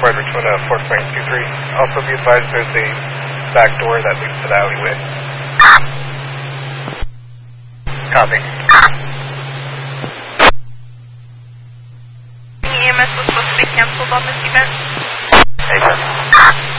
Ford Richmond 4.23. Also be advised there's a back door that leads to the alleyway. Copy. EMS was supposed to be canceled on this event. Hey,